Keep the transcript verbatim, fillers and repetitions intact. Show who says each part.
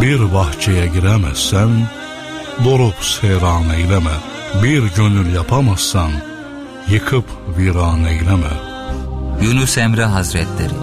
Speaker 1: Bir bahçeye giremezsen dolup seyran eyleme. Bir gönül yapamazsan yıkıp viran eyleme.
Speaker 2: Yunus Emre Hazretleri.